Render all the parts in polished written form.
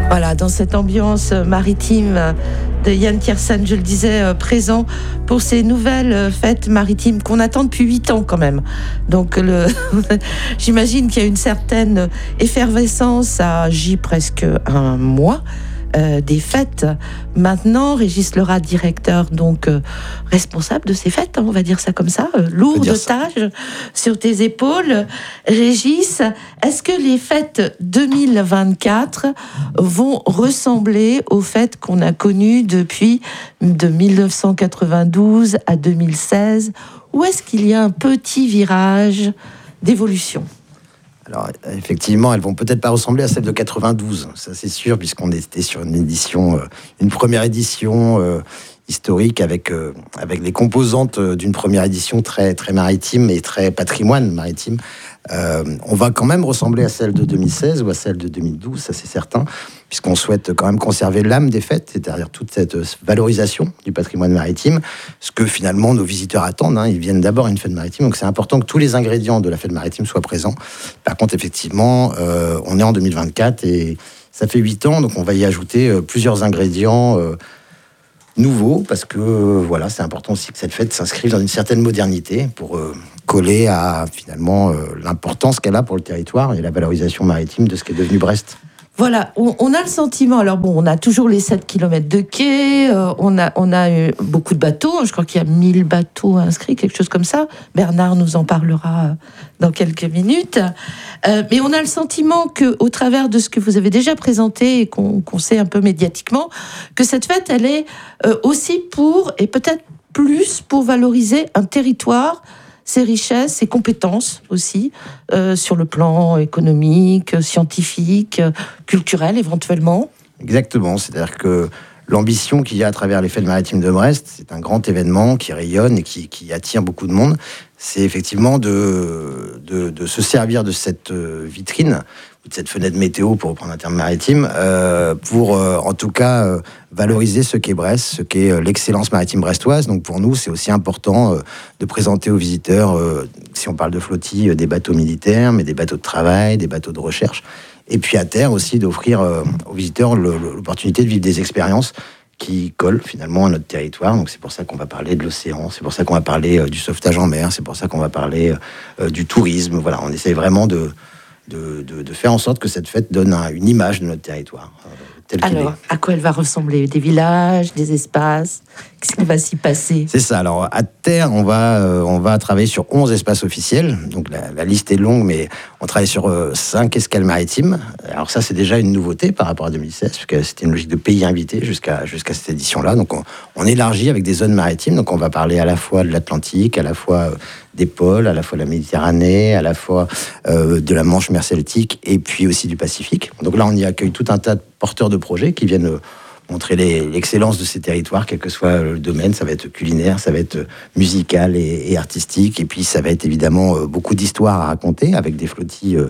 Voilà, dans cette ambiance maritime de Yann Tiersen, je le disais, présent pour ces nouvelles fêtes maritimes qu'on attend depuis 8 ans quand même. Donc j'imagine qu'il y a une certaine effervescence, ça agit presque un mois. Des fêtes. Maintenant, Régis Lerat, directeur, donc responsable de ces fêtes, hein, on va dire ça comme ça, lourde tâche sur tes épaules. Régis, est-ce que les fêtes 2024 vont ressembler aux fêtes qu'on a connues depuis de 1992 à 2016, ou est-ce qu'il y a un petit virage d'évolution ? Alors, effectivement, elles vont peut-être pas ressembler à celles de 92, ça c'est sûr, puisqu'on était sur une première édition historique avec les composantes d'une première édition très, très maritime et très patrimoine maritime. On va quand même ressembler à celle de 2016 ou à celle de 2012, ça c'est certain, puisqu'on souhaite quand même conserver l'âme des fêtes, c'est-à-dire toute cette valorisation du patrimoine maritime, ce que finalement nos visiteurs attendent. Ils viennent d'abord à une fête maritime, donc c'est important que tous les ingrédients de la fête maritime soient présents. Par contre, effectivement, on est en 2024 et ça fait 8 ans, donc on va y ajouter plusieurs ingrédients nouveaux, parce que voilà, c'est important aussi que cette fête s'inscrive dans une certaine modernité pour coller à finalement l'importance qu'elle a pour le territoire et la valorisation maritime de ce qui est devenu Brest. Voilà, on a le sentiment, alors bon, on a toujours les 7 km de quai, on a eu beaucoup de bateaux, je crois qu'il y a 1000 bateaux inscrits, quelque chose comme ça. Bernard nous en parlera dans quelques minutes. Mais on a le sentiment qu'au travers de ce que vous avez déjà présenté et qu'on sait un peu médiatiquement, que cette fête, elle est aussi pour, et peut-être plus pour valoriser un territoire, ses richesses, ses compétences aussi, sur le plan économique, scientifique, culturel éventuellement. Exactement, c'est-à-dire que l'ambition qu'il y a à travers les fêtes maritimes de Brest, c'est un grand événement qui rayonne et qui attire beaucoup de monde. C'est effectivement de se servir de cette vitrine, ou de cette fenêtre météo, pour reprendre un terme maritime, pour en tout cas valoriser ce qu'est Brest, ce qu'est l'excellence maritime brestoise. Donc pour nous, c'est aussi important de présenter aux visiteurs, si on parle de flottille, des bateaux militaires, mais des bateaux de travail, des bateaux de recherche. Et puis à terre aussi, d'offrir aux visiteurs l'opportunité de vivre des expériences qui collent finalement à notre territoire. Donc c'est pour ça qu'on va parler de l'océan, c'est pour ça qu'on va parler du sauvetage en mer, c'est pour ça qu'on va parler du tourisme. Voilà, on essaie vraiment de faire en sorte que cette fête donne une image de notre territoire. Alors, à quoi elle va ressembler ? Des villages, des espaces ? Qu'est-ce qui va s'y passer ? C'est ça. Alors, à terre, on va travailler sur 11 espaces officiels. Donc, la liste est longue, mais on travaille sur 5 escales maritimes. Alors, ça, c'est déjà une nouveauté par rapport à 2016, puisque c'était une logique de pays invité jusqu'à cette édition-là. Donc, on élargit avec des zones maritimes. Donc, on va parler à la fois de l'Atlantique, à la fois des pôles, à la fois de la Méditerranée, à la fois de la Manche mer Celtique, et puis aussi du Pacifique. Donc là, on y accueille tout un tas de porteurs de projets qui viennent montrer l'excellence de ces territoires, quel que soit le domaine. Ça va être culinaire, ça va être musical et artistique, et puis ça va être évidemment beaucoup d'histoires à raconter, avec des flottilles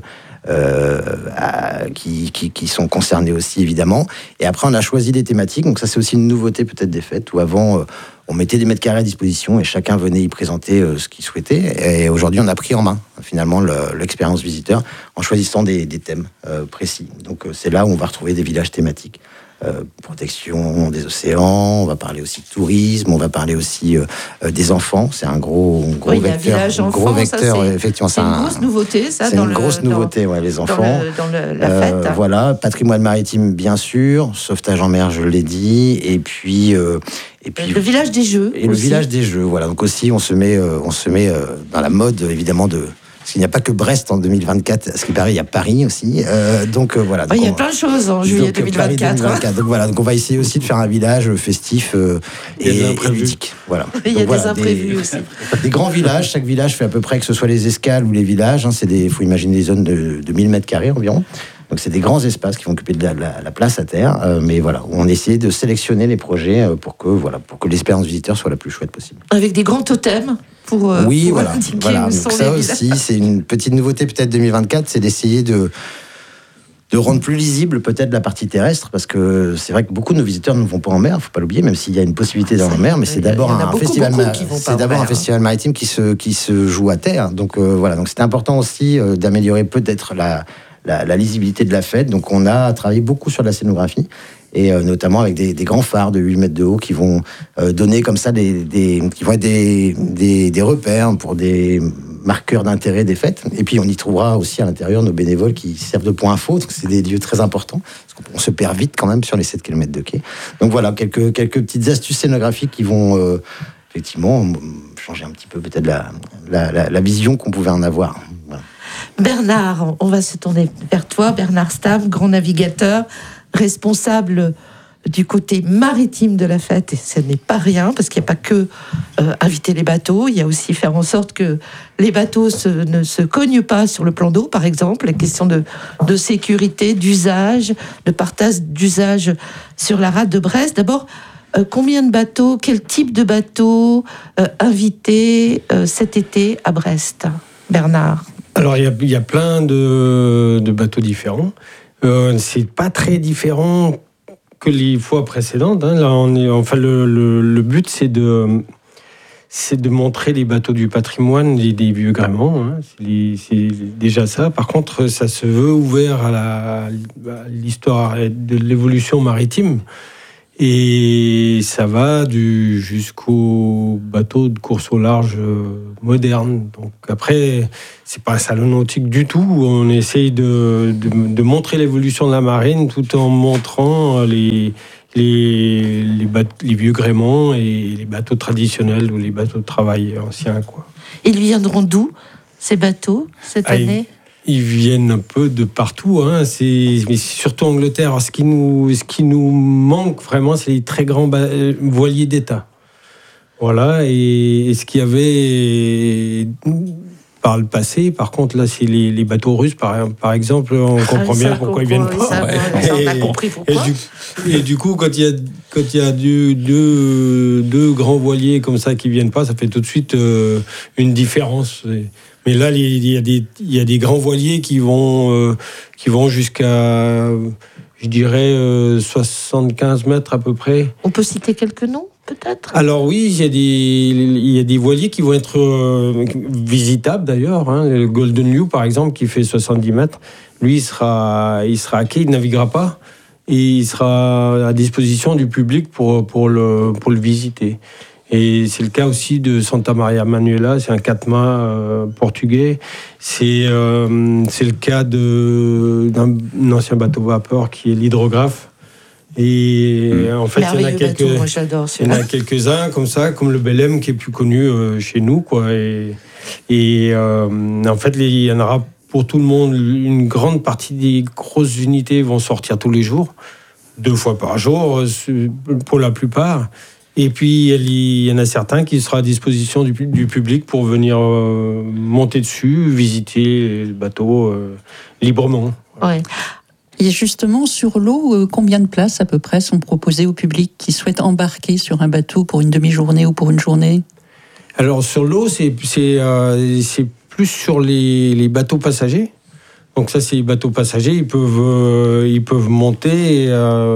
qui sont concernés aussi, évidemment. Et après, on a choisi des thématiques. Donc ça, c'est aussi une nouveauté peut-être des fêtes, où avant, on mettait des mètres carrés à disposition et chacun venait y présenter ce qu'il souhaitait. Et aujourd'hui, on a pris en main, finalement, l'expérience visiteur en choisissant des thèmes précis. Donc c'est là où on va retrouver des villages thématiques. Protection des océans, on va parler aussi de tourisme, on va parler aussi des enfants. C'est un gros vecteur. Gros vecteur, ça, effectivement, c'est une grosse nouveauté, ça. C'est une grosse nouveauté, les enfants. Dans la fête. Voilà, patrimoine maritime, bien sûr, sauvetage en mer, je l'ai dit, et puis le village des jeux. Et aussi. Le village des jeux, voilà. Donc aussi, on se met dans la mode, évidemment, parce qu'il n'y a pas que Brest en 2024, ce qui paraît, il y a Paris aussi. Voilà. Il y a plein de choses en juillet 2024. Donc voilà, donc on va essayer aussi de faire un village festif et ludique. Voilà. Il y a des imprévus aussi. Des grands villages, chaque village fait à peu près, que ce soit les escales ou les villages, il faut imaginer des zones de 1000 mètres carrés environ. Donc c'est des grands espaces qui vont occuper de la place à terre, mais voilà, on essaie de sélectionner les projets pour que l'expérience visiteur soit la plus chouette possible. Avec des grands totems pour indiquer où sont ça les aussi, c'est une petite nouveauté peut-être 2024, c'est d'essayer de rendre plus lisible peut-être la partie terrestre, parce que c'est vrai que beaucoup de nos visiteurs ne vont pas en mer, il ne faut pas l'oublier, même s'il y a une possibilité d'aller en mer, mais c'est d'abord un festival maritime qui se joue à terre. Donc voilà, donc c'était important aussi d'améliorer peut-être la lisibilité de la fête. Donc on a travaillé beaucoup sur la scénographie, et notamment avec des grands phares de 8 mètres de haut qui vont donner comme ça qui vont être des repères pour des marqueurs d'intérêt des fêtes. Et puis on y trouvera aussi à l'intérieur nos bénévoles qui servent de point info, donc c'est des lieux très importants, parce qu'on se perd vite quand même sur les 7 km de quai. Donc voilà, quelques petites astuces scénographiques qui vont effectivement changer un petit peu peut-être la vision qu'on pouvait en avoir. Voilà. Bernard, on va se tourner vers toi. Bernard Stav, grand navigateur, responsable du côté maritime de la fête, et ce n'est pas rien, parce qu'il n'y a pas que inviter les bateaux, il y a aussi faire en sorte que les bateaux ne se cognent pas sur le plan d'eau, par exemple, les questions de sécurité, d'usage, de partage d'usage sur la rade de Brest. D'abord, combien de bateaux, quel type de bateaux invités cet été à Brest, Bernard? Alors, il y a plein de bateaux différents. C'est pas très différent que les fois précédentes. Hein. Là, le but, c'est de montrer les bateaux du patrimoine des vieux gréments. Hein. C'est déjà ça. Par contre, ça se veut ouvert à l'histoire de l'évolution maritime. Et ça va jusqu'aux bateaux de course au large modernes. Donc après, c'est pas salon nautique du tout. On essaye de montrer l'évolution de la marine tout en montrant les vieux gréments et les bateaux traditionnels ou les bateaux de travail anciens, quoi. Ils viendront d'où, ces bateaux, cette année ? Ils viennent un peu de partout, hein. Mais surtout Angleterre. Alors, ce qui nous manque vraiment, c'est les très grands voiliers d'État. Voilà, et ce qu'il y avait par le passé, par contre, là, c'est les bateaux russes, par exemple, on comprend bien pourquoi ils viennent pas. On a compris pourquoi. Et du coup, quand il y a deux grands voiliers comme ça qui viennent pas, ça fait tout de suite une différence. Mais là, il y a des grands voiliers qui vont jusqu'à, je dirais, 75 mètres à peu près. On peut citer quelques noms, peut-être ? Alors oui, il y a des voiliers qui vont être visitables d'ailleurs. Hein. Le Golden Liu, par exemple, qui fait 70 mètres, lui, il sera à quai, il ne naviguera pas. Et il sera à disposition du public pour le visiter. Et c'est le cas aussi de Santa Maria Manuela, c'est un 4-mâts portugais. C'est le cas d'un ancien bateau vapeur qui est l'hydrographe. Et en fait, il y en a quelques-uns comme ça, comme le Belém qui est plus connu chez nous, quoi. Et en fait, il y en aura pour tout le monde. Une grande partie des grosses unités vont sortir tous les jours, 2 fois par jour pour la plupart. Et puis, il y en a certains qui seront à disposition du public pour venir monter dessus, visiter le bateau librement. Ouais. Et justement, sur l'eau, combien de places à peu près sont proposées au public qui souhaite embarquer sur un bateau pour une demi-journée ou pour une journée ? Alors, sur l'eau, c'est plus sur les bateaux passagers. Donc ça, c'est les bateaux passagers. Ils peuvent monter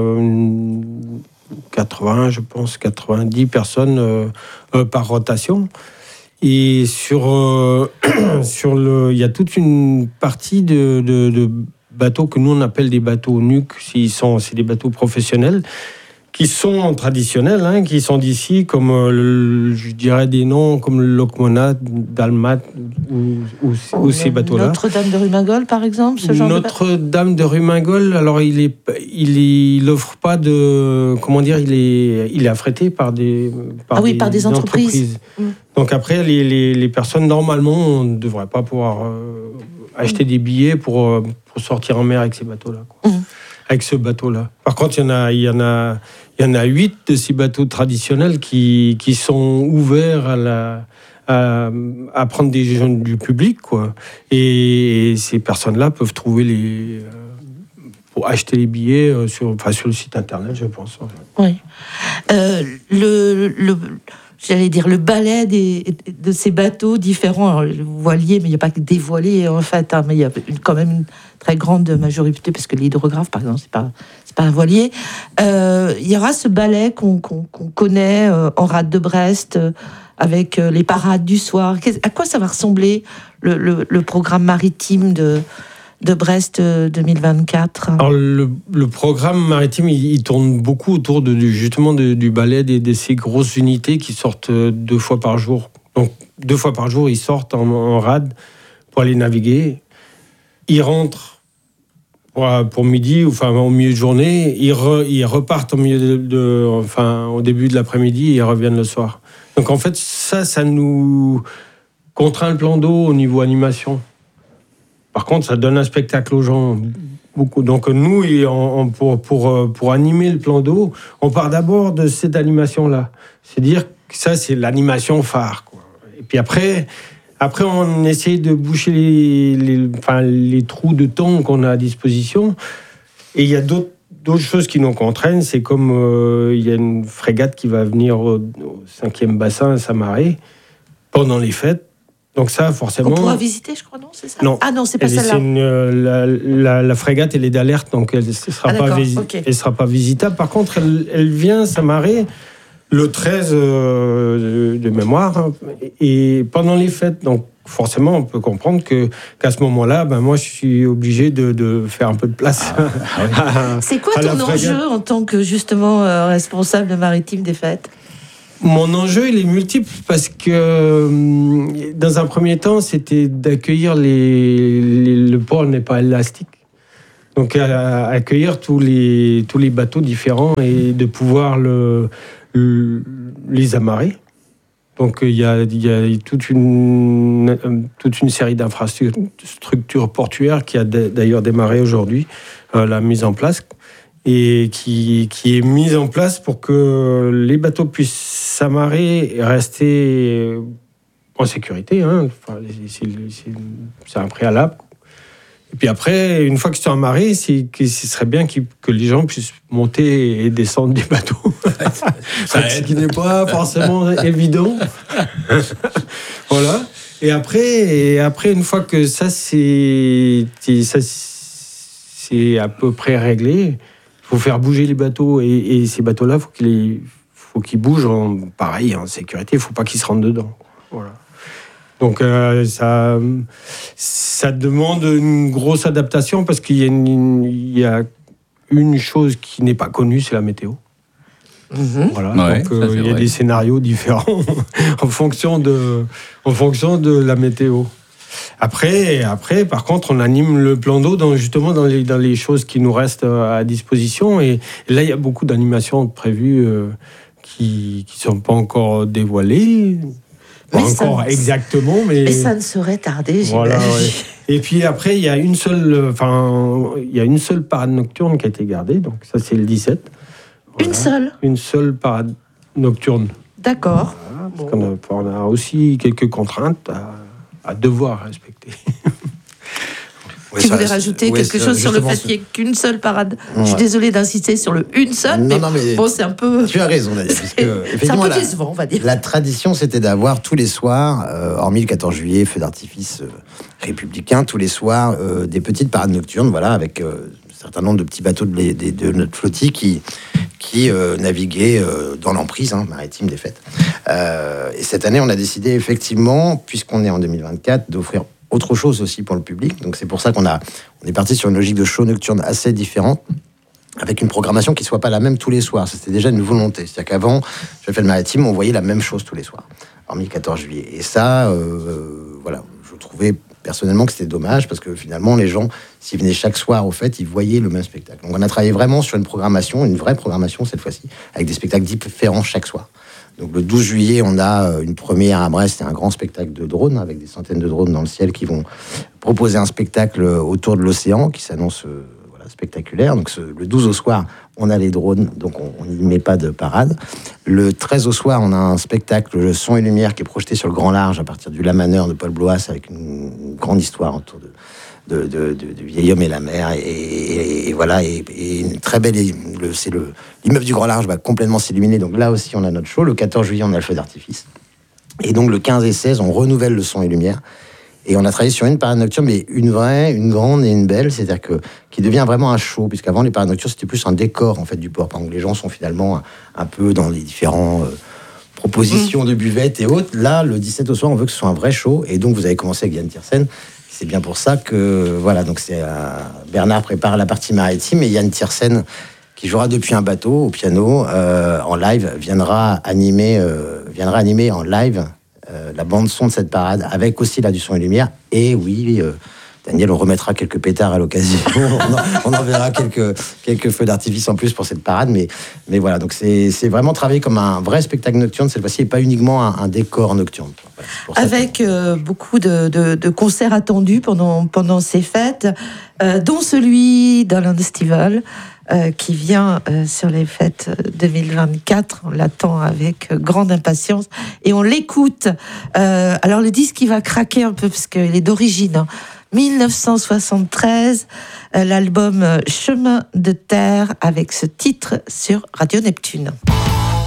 80, je pense, 90 personnes par rotation. Et il y a toute une partie de bateaux que nous on appelle des bateaux nuques. C'est des bateaux professionnels qui sont traditionnels, hein, qui sont d'ici, comme je dirais des noms comme le Locmona, Dalmat ou ces bateaux-là. Notre-Dame de Rumingol, par exemple, ce genre Notre-Dame de Rumingol, alors il offre pas de, comment dire, il est affrété par des entreprises. Donc après, les personnes normalement ne devraient pas pouvoir acheter des billets pour sortir en mer avec ces bateaux-là, quoi. Avec ce bateau-là. Par contre, il y en a 8 de ces bateaux traditionnels qui sont ouverts à prendre des jeunes du public, quoi. Et ces personnes-là peuvent trouver pour acheter les billets sur le site internet, je pense. Oui. J'allais dire le balai de ces bateaux différents. Alors, le voilier, mais il n'y a pas que des voiliers en fait, hein, mais il y a quand même une très grande majorité, parce que l'hydrographe, par exemple, c'est pas un voilier. Il y aura ce balai qu'on connaît en rade de Brest, avec les parades du soir. À quoi ça va ressembler le programme maritime de de Brest 2024? Alors le programme maritime, il tourne beaucoup autour justement du ballet, de ces grosses unités qui sortent 2 fois par jour. Donc 2 fois par jour, ils sortent en rade pour aller naviguer. Ils rentrent pour midi, enfin au milieu de journée. Ils repartent au début de l'après-midi et ils reviennent le soir. Donc en fait, ça nous contraint le plan d'eau au niveau animation. Par contre, ça donne un spectacle aux gens, beaucoup. Donc nous, pour animer le plan d'eau, on part d'abord de cette animation-là. C'est-à-dire que ça, c'est l'animation phare, quoi. Et puis après, on essaye de boucher les trous de temps qu'on a à disposition. Et il y a d'autres choses qui nous contraignent. C'est comme il y a une frégate qui va venir au 5e bassin à Samaré pendant les fêtes. Donc ça, forcément... On pourra visiter, je crois, non? C'est ça? Non. Ah non, c'est pas celle-là. La frégate, elle est d'alerte, donc elle ne sera pas visitable. Par contre, elle vient s'amarrer le 13 de mémoire, et pendant les fêtes. Donc forcément, on peut comprendre qu'à ce moment-là, moi, je suis obligé de faire un peu de place. C'est quoi ton enjeu en tant que, justement, responsable maritime des fêtes? Mon enjeu, il est multiple, parce que dans un premier temps, c'était d'accueillir le port n'est pas élastique. Donc accueillir tous les bateaux différents et de pouvoir les amarrer. Donc il y a toute une série d'infrastructures portuaires qui a d'ailleurs démarré aujourd'hui, la mise en place, et qui est mise en place pour que les bateaux puissent s'amarrer et rester en sécurité. Enfin, c'est un préalable. Et puis après, une fois qu'ils sont amarrés, ce serait bien que les gens puissent monter et descendre du bateau. Ce qui n'est pas forcément évident. Voilà. Et après, une fois que ça c'est à peu près réglé, il faut faire bouger les bateaux. Et ces bateaux-là, faut qu'ils bougent en sécurité. Il ne faut pas qu'ils se rentrent dedans. Voilà. Donc ça demande une grosse adaptation, parce qu'il y a une chose qui n'est pas connue, c'est la météo. Voilà. Ouais, donc il y a des scénarios différents en fonction de la météo. Après, par contre, on anime le plan d'eau dans les choses qui nous restent à disposition. Et là, il y a beaucoup d'animations prévues qui ne sont pas encore dévoilées. Pas encore exactement, mais ça ne saurait tarder, j'imagine. Voilà, ouais. Et puis après, il y a une seule parade nocturne qui a été gardée. Donc ça, c'est le 17. Voilà. Une seule parade nocturne. D'accord. Voilà, parce qu'on a aussi quelques contraintes à devoir respecter. Tu voulais rajouter quelque chose sur le fait qu'il n'y ait qu'une seule parade? Je suis désolée d'insister sur le une seule, mais bon, c'est un peu... Tu as raison, Nadia, parce que, c'est un peu décevant, on va dire. La tradition, c'était d'avoir tous les soirs, hormis le 14 juillet, feu d'artifice républicain, tous les soirs, des petites parades nocturnes, voilà, avec un certain nombre de petits bateaux de notre flottille qui naviguaient dans l'emprise maritime des fêtes. Et cette année, on a décidé effectivement, puisqu'on est en 2024, d'offrir autre chose aussi pour le public. Donc c'est pour ça on est parti sur une logique de show nocturne assez différente, avec une programmation qui ne soit pas la même tous les soirs. C'était déjà une volonté. C'est-à-dire qu'avant, je fais le maritime, on voyait la même chose tous les soirs, hormis le 14 juillet. Et ça, voilà, je trouvais personnellement que c'était dommage, parce que finalement, les gens, s'ils venaient chaque soir, au fait, ils voyaient le même spectacle. Donc on a travaillé vraiment sur une programmation, une vraie programmation cette fois-ci, avec des spectacles différents chaque soir. Donc le 12 juillet, on a une première à Brest, c'est un grand spectacle de drones, avec des centaines de drones dans le ciel qui vont proposer un spectacle autour de l'océan qui s'annonce spectaculaire. Donc le 12 au soir, on a les drones, donc on n'y met pas de parade. Le 13 au soir, on a un spectacle, le son et lumière, qui est projeté sur le grand large à partir du Lamaneur de Paul Bloas, avec une grande histoire autour du vieil homme et la mer, et voilà, et une très belle, l'immeuble du grand large va complètement s'illuminer. Donc là aussi, on a notre show. Le 14 juillet, on a le feu d'artifice, et donc le 15 et 16, on renouvelle le son et lumière. Et on a travaillé sur une parade nocturne, mais une vraie, une grande et une belle, c'est-à-dire qui devient vraiment un show, puisqu'avant les parades nocturnes, c'était plus un décor en fait du port. Donc les gens sont finalement un peu dans les différents propositions de buvettes et autres. Là, le 17 au soir, on veut que ce soit un vrai show, et donc vous avez commencé avec Yann Tiersen. C'est bien pour ça que voilà, donc Bernard prépare la partie maritime et Yann Tiersen, qui jouera depuis un bateau au piano en live, viendra animer en live la bande son de cette parade, avec aussi du son et lumière. Et oui, Daniel, on remettra quelques pétards à l'occasion. on enverra quelques feux d'artifice en plus pour cette parade. Mais voilà, donc c'est vraiment travaillé comme un vrai spectacle nocturne cette fois-ci, et pas uniquement un décor nocturne. Voilà, avec beaucoup de concerts attendus pendant ces fêtes, dont celui d'Alain Estival, qui vient sur les fêtes 2024. On l'attend avec grande impatience et on l'écoute. Alors le disque, il va craquer un peu parce qu'il est d'origine. 1973, l'album Chemin de terre, avec ce titre sur Radio Neptune.